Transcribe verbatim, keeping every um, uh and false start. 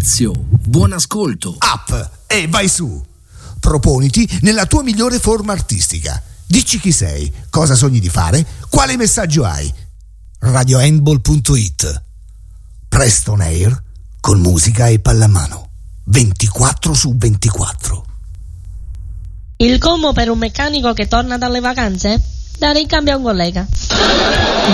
inizio. Buon ascolto. Up e vai su. Proponiti nella tua migliore forma artistica. Dici chi sei, cosa sogni di fare, quale messaggio hai. radio handball punto it. Presto on air con musica e pallamano. ventiquattro su ventiquattro. Il combo per un meccanico che torna dalle vacanze? Dare in cambio a un collega.